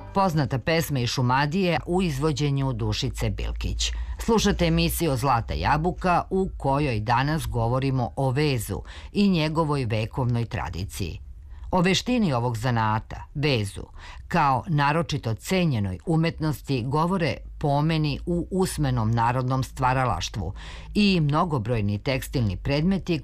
Poznata pesma iz Šumadije u izvođenju Dušice Bilkić. Slušate emisiju Zlata jabuka u kojoj danas govorimo o vezu i njegovoj vekovnoj tradiciji. O veštini ovog zanata, vezu, kao naročito cenjenoj umetnosti govore pomeni u usmenom narodnom stvaralaštvu i mnogobrojni tekstilni predmeti